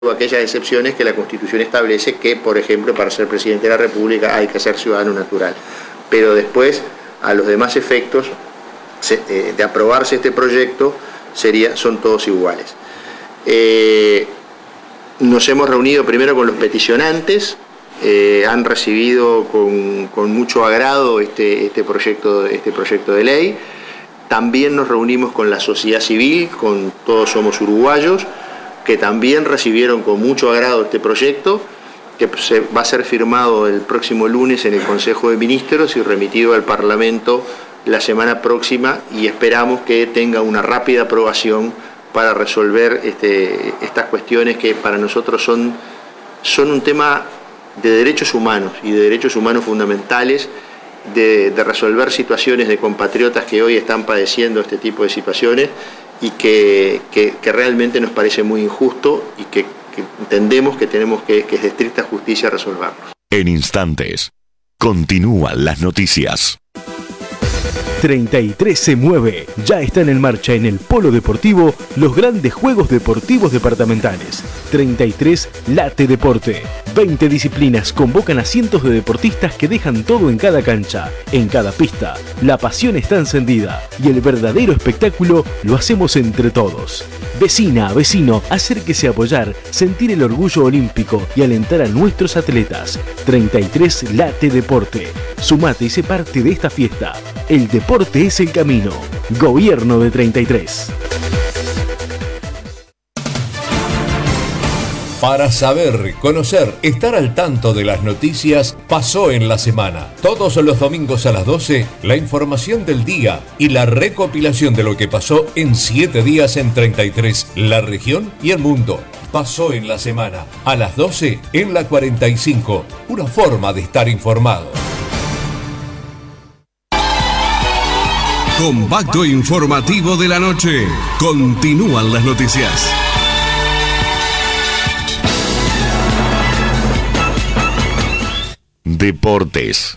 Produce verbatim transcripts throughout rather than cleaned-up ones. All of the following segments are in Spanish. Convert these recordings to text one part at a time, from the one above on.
aquellas excepciones que la Constitución establece que, por ejemplo, para ser presidente de la República hay que ser ciudadano natural. Pero después, a los demás efectos se, eh, de aprobarse este proyecto, sería, son todos iguales. Eh, nos hemos reunido primero con los peticionantes, eh, han recibido con, con mucho agrado este, este, proyecto, este proyecto de ley. También nos reunimos con la sociedad civil, con Todos Somos Uruguayos, que también recibieron con mucho agrado este proyecto, que se va a ser firmado el próximo lunes en el Consejo de Ministros y remitido al Parlamento la semana próxima, y esperamos que tenga una rápida aprobación para resolver este, estas cuestiones que para nosotros son, son un tema de derechos humanos y de derechos humanos fundamentales, de, de resolver situaciones de compatriotas que hoy están padeciendo este tipo de situaciones, y que, que, que realmente nos parece muy injusto y que, que entendemos que tenemos que, que es de estricta justicia resolverlo. En instantes, continúan las noticias. treinta y tres se mueve. Ya están en marcha en el Polo Deportivo los grandes Juegos Deportivos Departamentales. treinta y tres Late Deporte. veinte disciplinas convocan a cientos de deportistas que dejan todo en cada cancha, en cada pista. La pasión está encendida y el verdadero espectáculo lo hacemos entre todos. Vecina, vecino, acérquese a apoyar, sentir el orgullo olímpico y alentar a nuestros atletas. treinta y tres Late Deporte. Sumate y sé parte de esta fiesta. El deporte es el camino. Gobierno de treinta y tres. Para saber, conocer, estar al tanto de las noticias, pasó en la semana. Todos los domingos a las doce, la información del día y la recopilación de lo que pasó en siete días en treinta y tres, la región y el mundo. Pasó en la semana. A las doce en la cuarenta y cinco. Una forma de estar informado. Compacto informativo de la noche. Continúan las noticias. Deportes.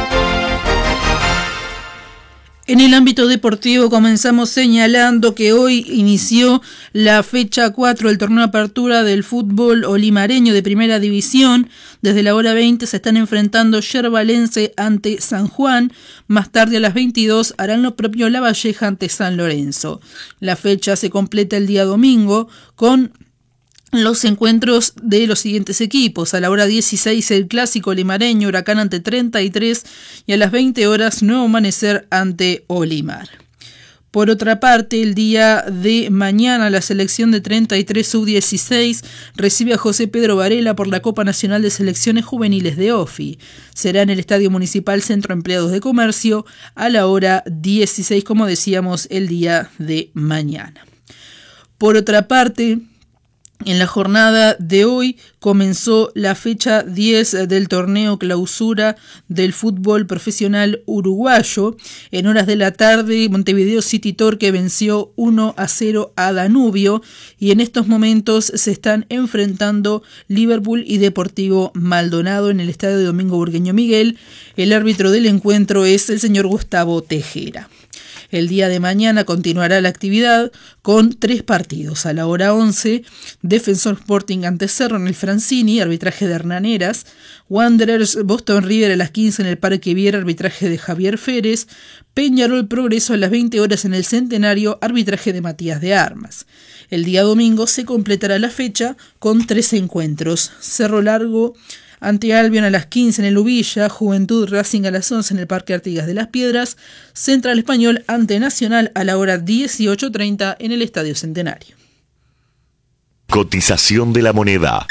En el ámbito deportivo comenzamos señalando que hoy inició la fecha cuatro del torneo de apertura del fútbol olimareño de primera división. Desde la hora veinte se están enfrentando Yerbalense ante San Juan. Más tarde a las veintidós harán lo propio La Valleja ante San Lorenzo. La fecha se completa el día domingo con los encuentros de los siguientes equipos. A la hora dieciséis el clásico limareño, Huracán ante treinta y tres, y a las veinte horas Nuevo Amanecer ante Olimar. Por otra parte, el día de mañana la selección de treinta y tres sub dieciséis recibe a José Pedro Varela por la Copa Nacional de Selecciones Juveniles de O F I. Será en el Estadio Municipal Centro Empleados de Comercio a la hora dieciséis, como decíamos, el día de mañana. Por otra parte, en la jornada de hoy comenzó la fecha diez del torneo clausura del fútbol profesional uruguayo. En horas de la tarde, Montevideo City Torque venció uno a cero a Danubio, y en estos momentos se están enfrentando Liverpool y Deportivo Maldonado en el estadio de Domingo Burgueño Miguel. El árbitro del encuentro es el señor Gustavo Tejera. El día de mañana continuará la actividad con tres partidos. A la hora once, Defensor Sporting ante Cerro en el Francini, arbitraje de Hernaneras. Wanderers Boston River a las quince en el Parque Viera, arbitraje de Javier Férez. Peñarol Progreso a las veinte horas en el Centenario, arbitraje de Matías de Armas. El día domingo se completará la fecha con tres encuentros. Cerro Largo ante Albion a las quince en el Ubilla, Juventud Racing a las once en el Parque Artigas de las Piedras, Central Español ante Nacional a la hora dieciocho treinta en el Estadio Centenario. Cotización de la moneda.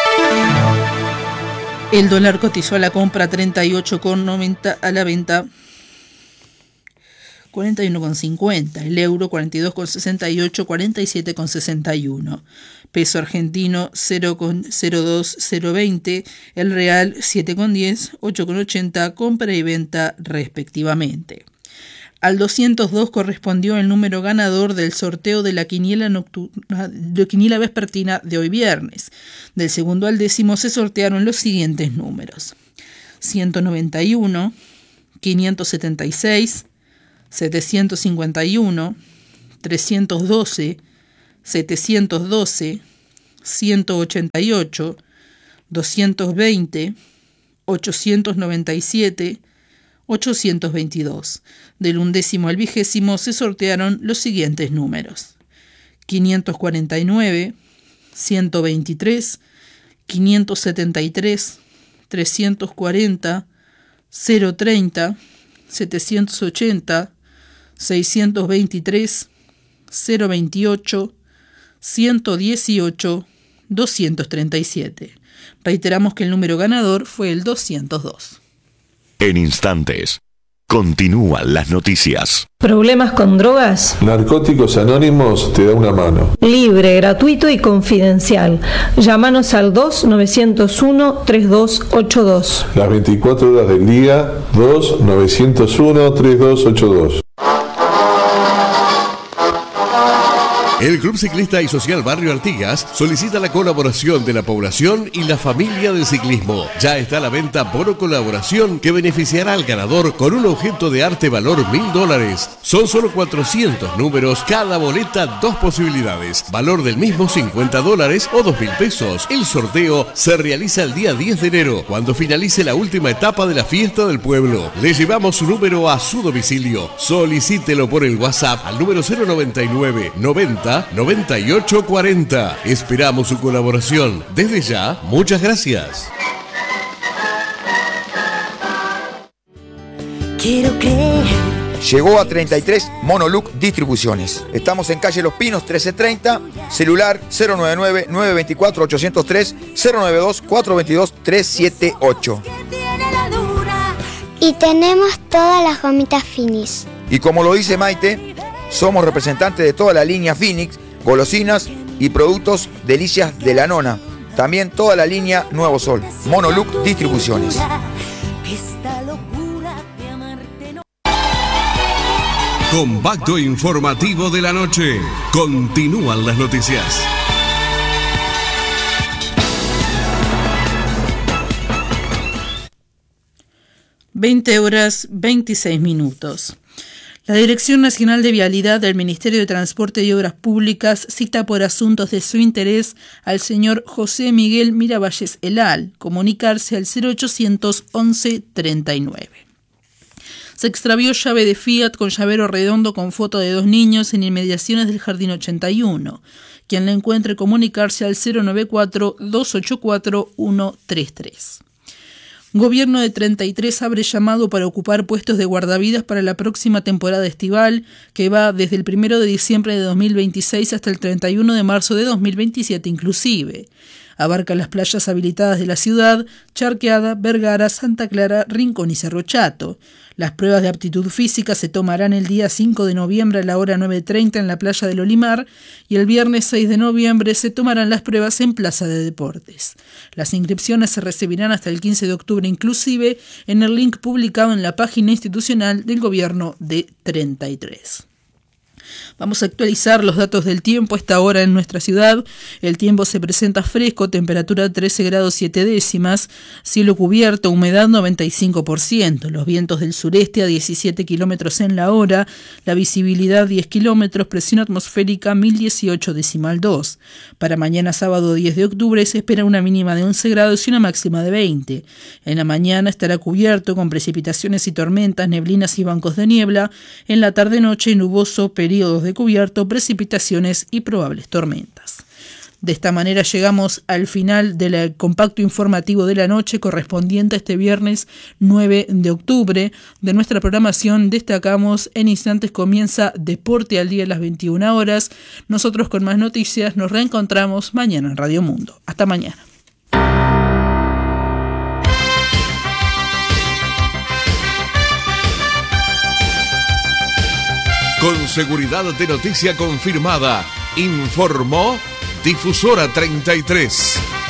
El dólar cotizó a la compra treinta y ocho con noventa, a la venta cuarenta y uno con cincuenta, el euro cuarenta y dos con sesenta y ocho, cuarenta y siete con sesenta y uno, peso argentino cero con cero dos cero veinte, el real siete con diez, ocho con ochenta, compra y venta respectivamente. Al doscientos dos correspondió el número ganador del sorteo de la quiniela nocturna, de quiniela vespertina de hoy viernes. Del segundo al décimo se sortearon los siguientes números: ciento noventa y uno, quinientos setenta y seis, setecientos cincuenta y uno, trescientos doce, setecientos doce, ciento ochenta y ocho, doscientos veinte, ochocientos noventa y siete, ochocientos veintidós. Del undécimo al vigésimo se sortearon los siguientes números: quinientos cuarenta y nueve, ciento veintitrés, quinientos setenta y tres, trescientos cuarenta, cero treinta, setecientos ochenta, seiscientos veintitrés, cero veintiocho, ciento dieciocho, doscientos treinta y siete. Reiteramos que el número ganador fue el doscientos dos. En instantes, continúan las noticias. ¿Problemas con drogas? Narcóticos Anónimos te da una mano. Libre, gratuito y confidencial. Llámanos al dos nueve cero uno, tres dos ocho dos. Las veinticuatro horas del día, dos nueve cero uno, tres dos ocho dos. El Club Ciclista y Social Barrio Artigas solicita la colaboración de la población y la familia del ciclismo. Ya está a la venta bono colaboración que beneficiará al ganador con un objeto de arte valor mil dólares. Son solo cuatrocientos números, cada boleta dos posibilidades. Valor del mismo cincuenta dólares o dos mil pesos. El sorteo se realiza el día diez de enero, cuando finalice la última etapa de la fiesta del pueblo. Le llevamos su número a su domicilio. Solicítelo por el WhatsApp al número cero noventa y nueve, noventa, noventa y ocho cuarenta. Esperamos su colaboración. Desde ya, muchas gracias. Quiero creer. Llegó a treinta y tres Monoluc Distribuciones. Estamos en calle Los Pinos trece treinta, celular cero nueve nueve, nueve dos cuatro, ocho cero tres, cero nueve dos, cuatro dos dos, tres siete ocho. Y tenemos todas las gomitas Finis. Y como lo dice Maite, somos representantes de toda la línea Phoenix, golosinas y productos Delicias de la Nona. También toda la línea Nuevo Sol. Monoluc Distribuciones. Compacto informativo de la noche. Continúan las noticias. veinte horas veintiséis minutos. La Dirección Nacional de Vialidad del Ministerio de Transporte y Obras Públicas cita por asuntos de su interés al señor José Miguel Miravalles Elal, comunicarse al cero ochocientos once treinta y nueve. Se extravió llave de Fiat con llavero redondo con foto de dos niños en inmediaciones del Jardín ochenta y uno. Quien la encuentre, comunicarse al cero noventa y cuatro, doscientos ochenta y cuatro, ciento treinta y tres. Gobierno de treinta y tres abre llamado para ocupar puestos de guardavidas para la próxima temporada estival, que va desde el primero de diciembre de dos mil veintiséis hasta el treinta y uno de marzo de dos mil veintisiete inclusive. Abarca las playas habilitadas de la ciudad: Charqueada, Vergara, Santa Clara, Rincón y Cerro Chato. Las pruebas de aptitud física se tomarán el día cinco de noviembre a la hora nueve treinta en la playa del Olimar y el viernes seis de noviembre se tomarán las pruebas en Plaza de Deportes. Las inscripciones se recibirán hasta el quince de octubre inclusive en el link publicado en la página institucional del Gobierno de treinta y tres. Vamos a actualizar los datos del tiempo a esta hora en nuestra ciudad. El tiempo se presenta fresco, temperatura trece grados siete décimas, cielo cubierto, humedad noventa y cinco por ciento, los vientos del sureste a diecisiete kilómetros en la hora, la visibilidad diez kilómetros, presión atmosférica mil dieciocho decimal dos. Para mañana sábado diez de octubre se espera una mínima de once grados y una máxima de veinte. En la mañana estará cubierto con precipitaciones y tormentas, neblinas y bancos de niebla. En la tarde-noche nuboso, periodos de cubierto, precipitaciones y probables tormentas. De esta manera llegamos al final del compacto informativo de la noche correspondiente a este viernes nueve de octubre. De nuestra programación destacamos: en instantes comienza Deporte al Día a las veintiuna horas. Nosotros con más noticias nos reencontramos mañana en Radio Mundo. Hasta mañana. Con seguridad de noticia confirmada, informó Difusora treinta y tres.